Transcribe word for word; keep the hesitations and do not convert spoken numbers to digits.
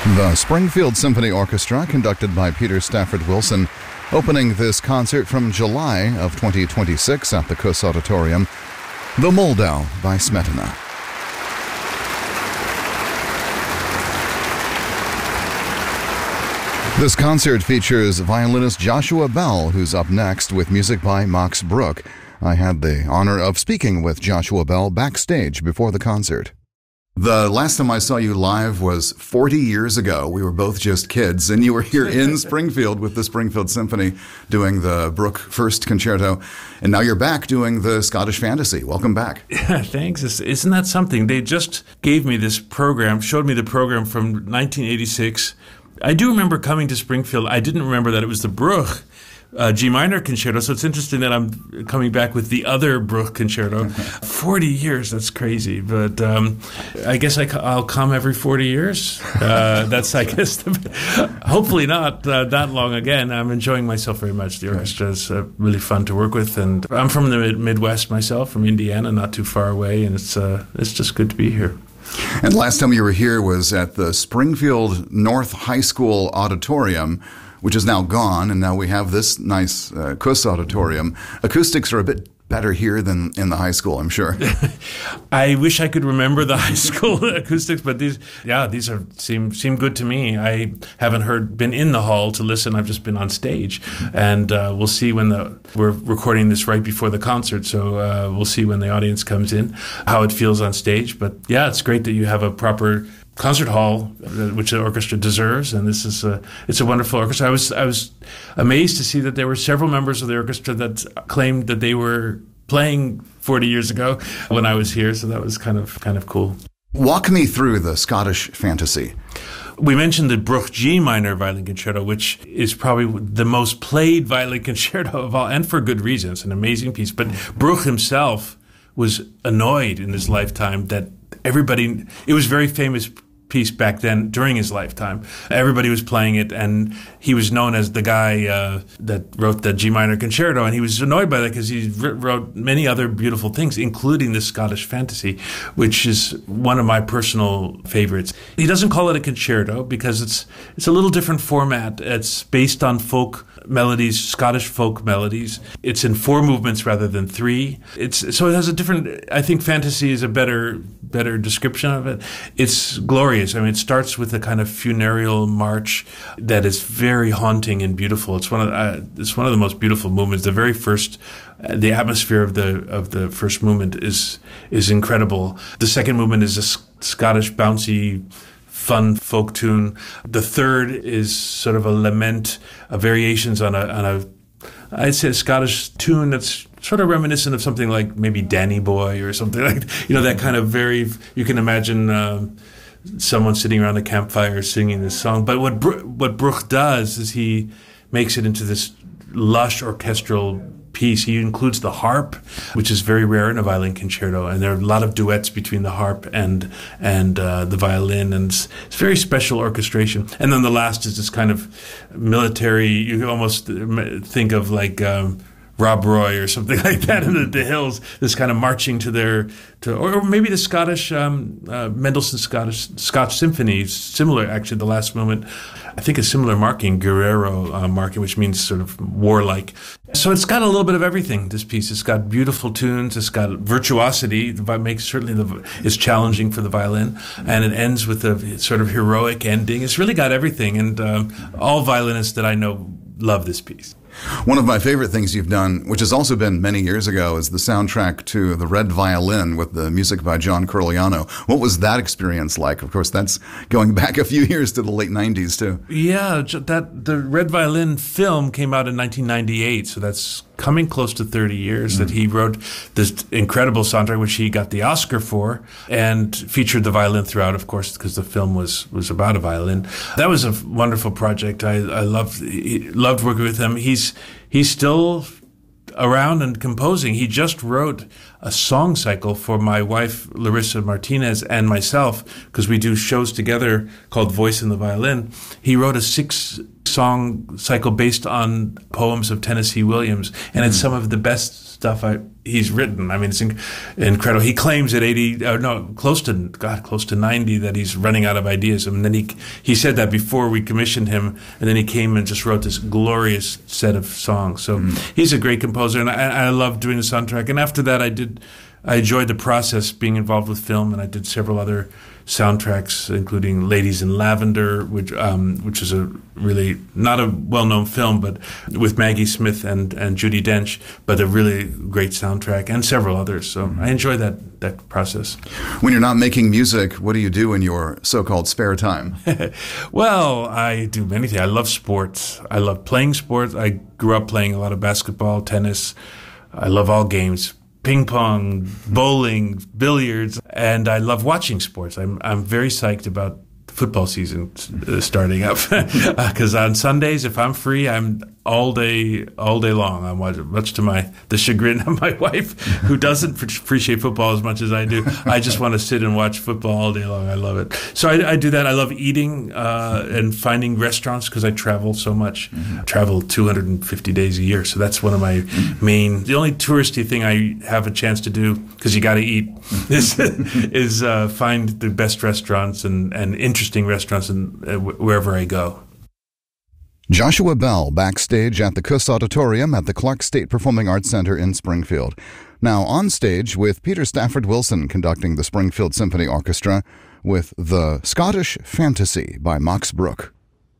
The Springfield Symphony Orchestra, conducted by Peter Stafford Wilson, opening this concert from July of twenty twenty-six at the Kuss Auditorium, The Moldau by Smetana. This concert features violinist Joshua Bell, who's up next with music by Max Bruch. I had the honor of speaking with Joshua Bell backstage before the concert. The last time I saw you live was forty years ago. We were both just kids, and you were here in Springfield with the Springfield Symphony doing the Bruch First Concerto, and now you're back doing the Scottish Fantasy. Welcome back. Yeah, thanks. Isn't that something? They just gave me this program, showed me the program from nineteen eighty-six. I do remember coming to Springfield. I didn't remember that it was the Bruch Uh, G minor concerto, so it's interesting that I'm coming back with the other Bruch concerto. forty years, that's crazy. But um, I guess I, I'll come every forty years. Uh, that's, I guess, the, hopefully not uh, that long again. I'm enjoying myself very much. The orchestra is uh, really fun to work with. And I'm from the Midwest myself, from Indiana, not too far away. And it's uh, it's just good to be here. And last time you were here was at the Springfield North High School Auditorium, which is now gone, and now we have this nice uh, Kuss Auditorium. Acoustics are a bit better here than in the high school, I'm sure. I wish I could remember the high school acoustics, but these, yeah, these are seem seem good to me. I haven't heard, been in the hall to listen. I've just been on stage, and uh, we'll see when the we're recording this right before the concert, so uh, we'll see when the audience comes in how it feels on stage. But yeah, it's great that you have a proper concert hall, which the orchestra deserves, and this is a it's a wonderful orchestra. I was I was amazed to see that there were several members of the orchestra that claimed that they were playing forty years ago when I was here, so that was kind of kind of cool. Walk me through the Scottish Fantasy. We mentioned the Bruch G minor violin concerto, which is probably the most played violin concerto of all, and for good reason. It's an amazing piece. But Bruch himself was annoyed in his lifetime that everybody, it was a very famous piece back then during his lifetime. Everybody was playing it, and he was known as the guy uh, that wrote the G minor concerto, and he was annoyed by that because he wrote many other beautiful things, including the Scottish Fantasy, which is one of my personal favorites. He doesn't call it a concerto because it's it's a little different format. It's based on folk melodies, Scottish folk melodies. It's in four movements rather than three. It's so it has a different, I think fantasy is a better better description of it. It's glorious. I mean, it starts with a kind of funereal march that is very haunting and beautiful. It's one of uh, it's one of the most beautiful movements. The very first, uh, the atmosphere of the of the first movement is is incredible. The second movement is a Scottish bouncy, fun folk tune. The third is sort of a lament, a variations on a on a I'd say a Scottish tune that's sort of reminiscent of something like maybe Danny Boy or something like, you know, that kind of very, you can imagine um, someone sitting around a campfire singing this song. But what Br- what Bruch does is he makes it into this lush orchestral piece. He includes the harp, which is very rare in a violin concerto, and there are a lot of duets between the harp and and uh, the violin, and it's, it's very special orchestration. And then the last is this kind of military, you can almost think of like um, Rob Roy or something like that in the, the hills, this kind of marching to their, to, or maybe the Scottish, um, uh, Mendelssohn Scottish, Scotch Symphony, similar actually, the last moment, I think a similar marking, Guerrero uh, marking, which means sort of warlike. So it's got a little bit of everything, this piece. It's got beautiful tunes, it's got virtuosity, it makes certainly the, it's challenging for the violin, and it ends with a sort of heroic ending. It's really got everything, and um, all violinists that I know love this piece. One of my favorite things you've done, which has also been many years ago, is the soundtrack to The Red Violin with the music by John Corigliano. What was that experience like? Of course, that's going back a few years to the late nineties, too. Yeah, that the Red Violin film came out in nineteen ninety-eight, so that's coming close to thirty years mm. that he wrote this incredible soundtrack, which he got the Oscar for, and featured the violin throughout, of course, because the film was, was about a violin. That was a wonderful project. I, I loved loved working with him. He's he's still around and composing. He just wrote a song cycle for my wife, Larissa Martinez, and myself, because we do shows together called Voice in the Violin. He wrote a six-song cycle based on poems of Tennessee Williams, and mm. it's some of the best stuff I, he's written. I mean, it's inc- incredible. He claims at eighty, uh, no, close to, God, close to ninety, that he's running out of ideas. And then he he said that before we commissioned him, and then he came and just wrote this glorious set of songs. So mm. he's a great composer, and I, I love doing the soundtrack. And after that, I did, I enjoyed the process, being involved with film, and I did several other soundtracks, including Ladies in Lavender, which um, which is a really, not a well-known film, but with Maggie Smith and, and Judi Dench, but a really great soundtrack, and several others. So mm-hmm. I enjoy that, that process. When you're not making music, what do you do in your so-called spare time? Well, I do many things. I love sports. I love playing sports. I grew up playing a lot of basketball, tennis. I love all games. Ping pong, bowling, billiards, and I love watching sports. I'm I'm very psyched about football season uh, starting up because on Sundays, if I'm free, I'm all day all day long. I'm watching, much to my the chagrin of my wife, who doesn't appreciate football as much as I do. I just want to sit and watch football all day long. I love it. So I, I do that. I love eating uh, and finding restaurants because I travel so much. Mm-hmm. I travel two hundred fifty days a year, so that's one of my main. The only touristy thing I have a chance to do, because you got to eat, is is uh, find the best restaurants and and interesting restaurants in, uh, wherever I go. Joshua Bell backstage at the Kuss Auditorium at the Clark State Performing Arts Center in Springfield. Now on stage with Peter Stafford Wilson conducting the Springfield Symphony Orchestra with The Scottish Fantasy by Max Bruch.